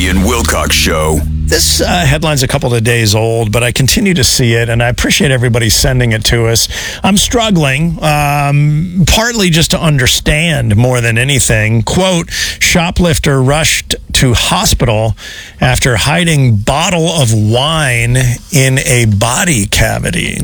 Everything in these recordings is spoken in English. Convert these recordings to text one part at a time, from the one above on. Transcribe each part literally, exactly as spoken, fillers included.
Woody and Wilcox Show. This uh, headline's a couple of days old, but I continue to see it, and I appreciate everybody sending it to us. I'm struggling, um, partly just to understand more than anything. Quote, shoplifter rushed to hospital after hiding bottle of wine in a body cavity.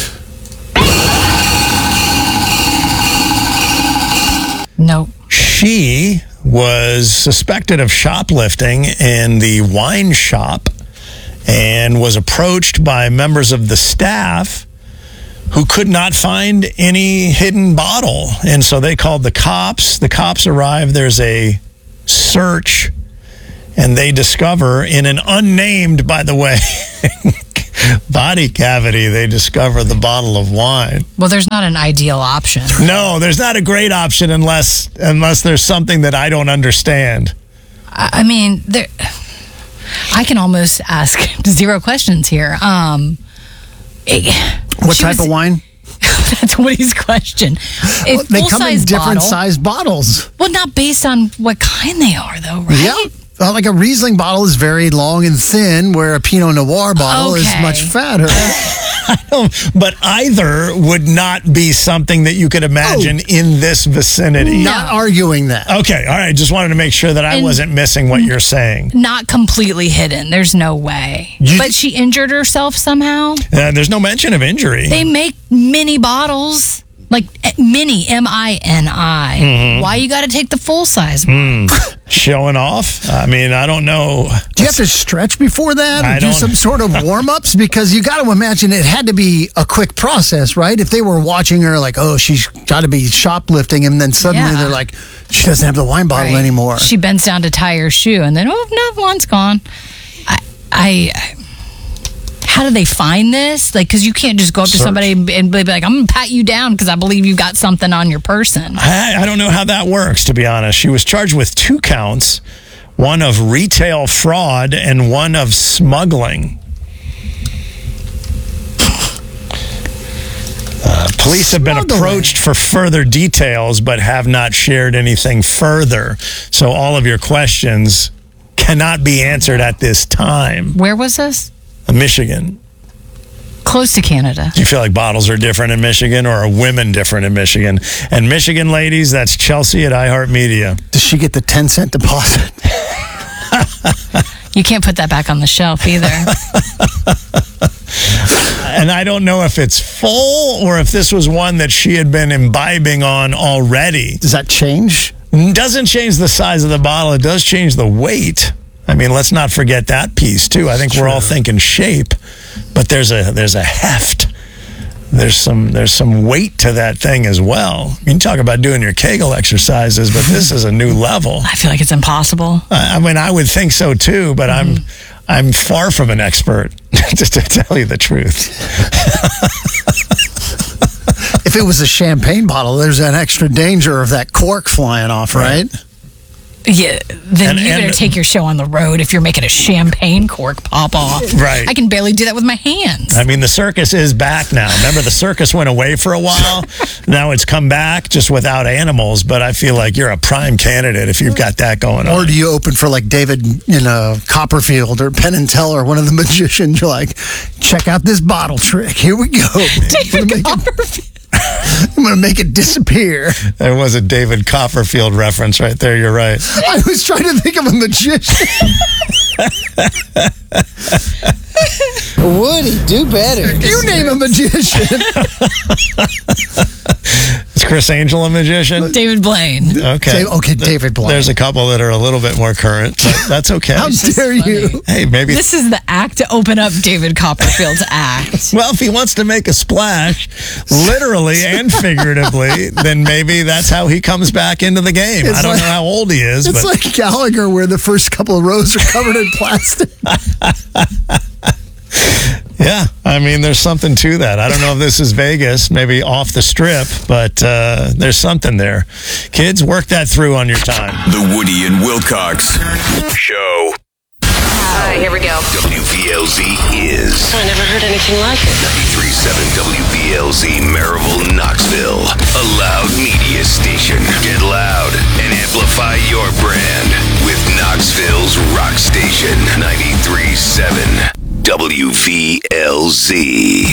Nope. She was suspected of shoplifting in the wine shop and was approached by members of the staff who could not find any hidden bottle. And so they called the cops. The cops arrive. There's a search, and they discover in an unnamed, by the way, body cavity, they discover the bottle of wine. Well, there's not an ideal option. No, there's not a great option unless unless there's something that I don't understand. I I mean, there. I can almost ask zero questions here. Um, it, what type was, of wine? That's Woody's question. A Well, they come in different bottle, size bottles. Well, not based on what kind they are, though, right? Yeah. Uh, like a Riesling bottle is very long and thin, where a Pinot Noir bottle Okay. is much fatter. I don't, but either would not be something that you could imagine Oh. in this vicinity. Not arguing that. Okay, all right. Just wanted to make sure that I And- wasn't missing what you're saying. Not completely hidden. There's no way. You- but she injured herself somehow. Uh, there's no mention of injury. They make mini bottles. Like eh, mini, M I N I. Mm-hmm. Why you got to take the full size? Mm. Showing off? I mean, I don't know. Do you have to stretch before that or I do don't- some sort of warm-ups? Because you got to imagine it had to be a quick process, right? If they were watching her like, oh, she's got to be shoplifting, and then suddenly Yeah. they're like, she doesn't have the wine bottle Right. anymore. She bends down to tie her shoe, and then oh no, one's gone. I, I, I how do they find this? Like, because you can't just go up to Search. somebody and be like, "I'm gonna pat you down because I believe you've got something on your person." I, I don't know how that works, to be honest. She was charged with two counts, one of retail fraud and one of smuggling. Uh, police have been Smuggling. approached for further details, but have not shared anything further. So all of your questions cannot be answered at this time. Where was this? Michigan. Close to Canada. Do you feel like bottles are different in Michigan, or are women different in Michigan? And Michigan ladies, that's Chelsea at iHeartMedia. Does she get the ten cent deposit? You can't put that back on the shelf either. And I don't know if it's full or if this was one that she had been imbibing on already. Does that change? Doesn't change the size of the bottle. It does change the weight. I mean, let's not forget that piece too. I think we're all thinking shape, but there's a there's a heft. There's some there's some weight to that thing as well. You can talk about doing your Kegel exercises, but this is a new level. I feel like it's impossible. I I mean, I would think so too, but I'm I'm far from an expert, just to tell you the truth. If it was a champagne bottle, there's an extra danger of that cork flying off, right? Yeah, then And- you better and- take your show on the road if you're making a champagne cork pop off. Right. I can barely do that with my hands. I mean, the circus is back now. Remember, the circus went away for a while. Now it's come back just without animals, but I feel like you're a prime candidate if you've got that going on. Or do you open for like David in uh, Copperfield or Penn and Teller, one of the magicians? You're like, check out this bottle trick. Here we go. David I'm gonna make it- Copperfield. I'm going to make it disappear. There was a David Copperfield reference right there. You're right. I was trying to think of a magician. Woody, do better. You name a magician. Is Chris Angel a magician? David Blaine. Okay. Say, okay, David Blaine. There's a couple that are a little bit more current, but that's okay. How just dare funny. you? Hey, maybe. This is the act to open up David Copperfield's act. Well, if he wants to make a splash, literally and figuratively, then maybe that's how he comes back into the game. It's I don't like- know how old he is, It's but like Gallagher, where the first couple of rows are covered in plastic. yeah, I mean, there's something to that. I don't know if this is Vegas, maybe off the strip, but uh, there's something there. Kids, work that through on your time. The Woody and Wilcox Show. All right, here we go. W V L Z is I never heard anything like it. ninety-three point seven W V L Z Maryville, Knoxville. A loud media station. Get loud and amplify your brand with Knoxville's rock station. seven W V L Z.